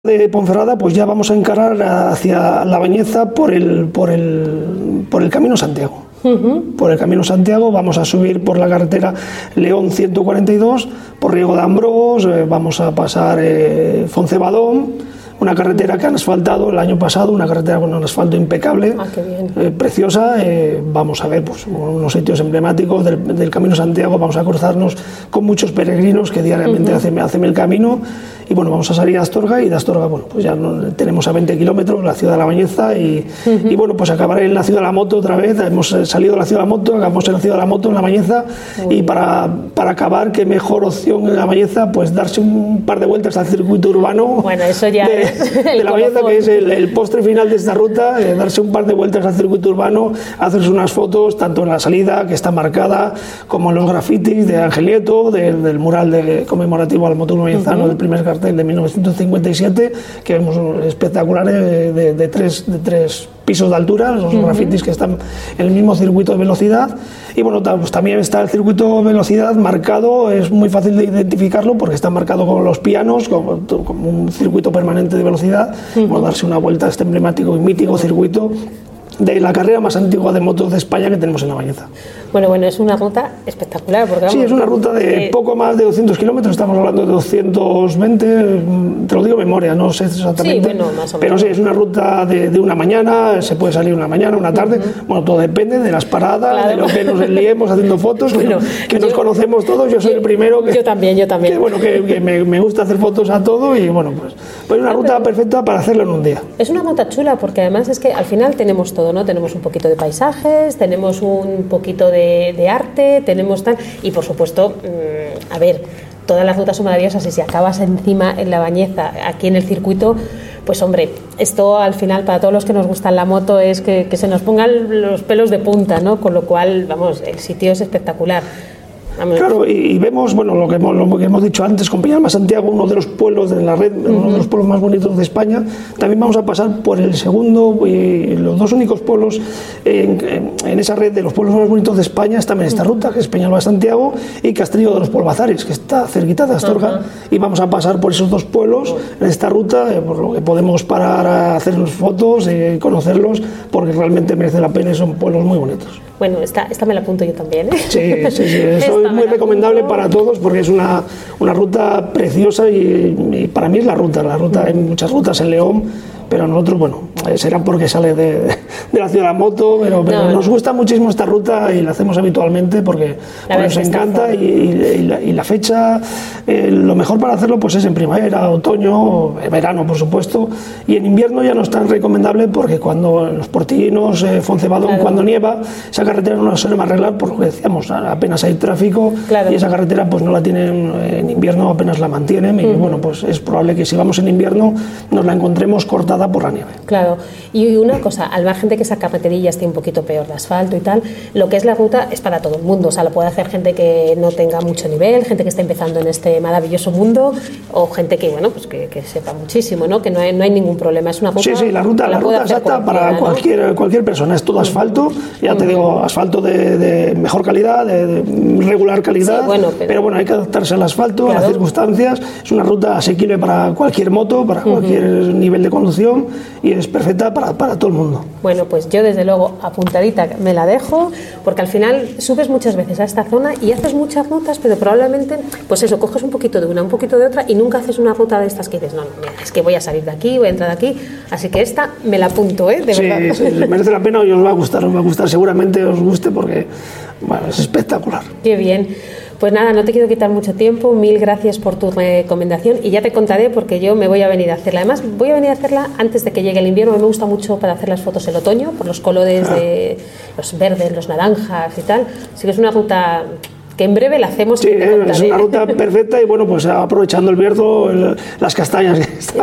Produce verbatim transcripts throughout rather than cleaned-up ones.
de Ponferrada, pues ya vamos a encarar hacia La Bañeza por el, por el, por el Camino Santiago. Uh-huh. Por el Camino Santiago vamos a subir por la carretera León ciento cuarenta y dos, por Riego de Ambrós, eh, vamos a pasar eh, Foncebadón, una carretera que han asfaltado el año pasado, una carretera con un asfalto impecable, ah, qué bien. Eh, preciosa. Eh, vamos a ver pues, unos sitios emblemáticos del, del Camino Santiago, vamos a cruzarnos con muchos peregrinos que diariamente uh-huh. hacen, hacen el camino. Y bueno, vamos a salir a Astorga y de Astorga, bueno, pues ya no, tenemos a veinte kilómetros la ciudad de La Bañeza y, uh-huh. y bueno, pues acabaré en la ciudad de la moto otra vez. Hemos salido de la ciudad de la moto, acabamos en la ciudad de la moto, en La Bañeza, uh-huh. y para, para acabar, qué mejor opción en La Bañeza, pues darse un par de vueltas al circuito urbano. Bueno, eso ya de, es de La Bañeza, que es el, el postre final de esta ruta, eh, darse un par de vueltas al circuito urbano, hacerse unas fotos, tanto en la salida, que está marcada, como en los grafitis de Ángel Nieto, de, del mural de, conmemorativo al motor bañezano, uh-huh. del primer cartel de mil novecientos cincuenta y siete, que vemos espectaculares de, de, de, tres, de tres pisos de altura, los uh-huh. grafitis que están en el mismo circuito de velocidad. Y bueno, pues también está el circuito de velocidad marcado, es muy fácil de identificarlo porque está marcado con los pianos, como, como un circuito permanente de velocidad, uh-huh. como darse una vuelta a este emblemático y mítico circuito de la carrera más antigua de motos de España que tenemos en La Bañeza. Bueno, bueno, es una ruta espectacular. Porque vamos, sí, es una ruta de eh, poco más de doscientos kilómetros, estamos hablando de doscientos veinte, te lo digo de memoria, no sé exactamente. Sí, bueno, más o menos. Pero sí, es una ruta de, de una mañana, se puede salir una mañana, una tarde, uh-huh. bueno, todo depende de las paradas, claro. de lo que nos liemos haciendo fotos, bueno, que, que yo, nos conocemos todos, yo soy yo, el primero que... Yo también, yo también. Que, bueno, que, que me, me gusta hacer fotos a todo y bueno, pues, pues una ruta Pero, perfecta para hacerlo en un día. Es una ruta chula porque además es que al final tenemos todo, ¿no? Tenemos un poquito de paisajes, tenemos un poquito de, de arte, tenemos tal, y por supuesto, mmm, a ver, todas las rutas son maravillosas y si acabas encima en La Bañeza, aquí en el circuito, pues hombre, esto al final para todos los que nos gustan la moto es que, que se nos pongan los pelos de punta, ¿no? Con lo cual, vamos, el sitio es espectacular. Claro, y, y vemos, bueno, lo que, hemos, lo que hemos dicho antes, con Peñalba Santiago, uno de los pueblos de la red, uh-huh. uno de los pueblos más bonitos de España. También vamos a pasar por el segundo, y los dos únicos pueblos en, en, en esa red de los pueblos más bonitos de España están en esta ruta, que es Peñalba Santiago y Castrillo de los Polvazares, que está cerquita de Astorga, uh-huh. y vamos a pasar por esos dos pueblos en esta ruta, eh, por lo que podemos parar a hacernos fotos y eh, conocerlos, porque realmente merece la pena y son pueblos muy bonitos. Bueno, esta, esta me la apunto yo también, ¿eh? Sí, sí, sí, eso es muy recomendable para todos porque es una, una ruta preciosa y, y para mí es la ruta, la ruta, hay muchas rutas en León, pero nosotros, bueno, será porque sale de, de la ciudad de la moto, pero, pero no, nos no. gusta muchísimo esta ruta y la hacemos habitualmente porque, porque nos encanta y, y, la, y la fecha, eh, lo mejor para hacerlo pues es en primavera, otoño, verano por supuesto, y en invierno ya no es tan recomendable porque cuando en los Portillinos, eh, Foncebadón, claro. cuando nieva, esa carretera no la solemos arreglar por lo que decíamos, apenas hay tráfico, claro. y esa carretera pues no la tienen en invierno, apenas la mantienen y uh-huh. bueno, pues es probable que si vamos en invierno nos la encontremos cortada por la nieve. Claro, y una cosa, al margen de que esa carreterilla esté un poquito peor de asfalto y tal, lo que es la ruta es para todo el mundo, o sea, lo puede hacer gente que no tenga mucho nivel, gente que está empezando en este maravilloso mundo, o gente que, bueno, pues que, que sepa muchísimo, ¿no? Que no hay, no hay ningún problema, es una ruta... Sí, sí, la ruta, la, la ruta exacta para cualquier, ¿no? cualquier persona, es todo asfalto, ya te digo, asfalto de, de mejor calidad, de, de regular calidad, sí, bueno, pero, pero bueno, hay que adaptarse al asfalto, claro. a las circunstancias, es una ruta asequible para cualquier moto, para cualquier uh-huh. nivel de conducción, y es perfecta para, para todo el mundo. Bueno, pues yo desde luego apuntadita me la dejo, porque al final subes muchas veces a esta zona y haces muchas rutas, pero probablemente, pues eso, coges un poquito de una, un poquito de otra y nunca haces una ruta de estas que dices, no, no, mira, es que voy a salir de aquí, voy a entrar de aquí, así que esta me la apunto, ¿eh? De sí, verdad. Sí, merece la pena y os va a gustar, os va a gustar, seguramente os guste porque, bueno, es espectacular. Qué bien. Pues nada, no te quiero quitar mucho tiempo, mil gracias por tu recomendación y ya te contaré porque yo me voy a venir a hacerla. Además, voy a venir a hacerla antes de que llegue el invierno, me gusta mucho para hacer las fotos el otoño, por los colores ah. de los verdes, los naranjas y tal. Así que es una ruta que en breve la hacemos. Sí, es una ruta perfecta y bueno, pues aprovechando el Bierzo, el, las castañas.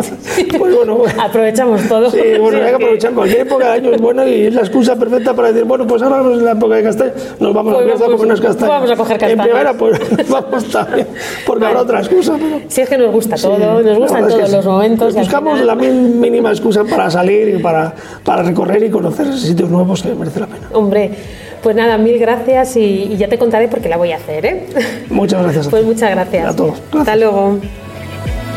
Pues bueno, aprovechamos todo. Sí, bueno, sí, hay que aprovechar cualquier época de año, es buena y es la excusa perfecta para decir, bueno, pues ahora es la época de castañas, nos vamos pues, al Bierzo pues, a comer unas castañas. Vamos a coger castañas. En primavera, pues vamos también, porque bueno, habrá otra excusa. Pero... Si es que nos gusta todo, sí, nos gustan todos los sí. momentos. Buscamos la mínima excusa para salir y para, para recorrer y conocer sitios nuevos que merece la pena. Hombre, pues nada, mil gracias y, y ya te contaré porque la voy a hacer, ¿eh? Muchas gracias. Pues muchas gracias. A todos. Gracias. Hasta luego.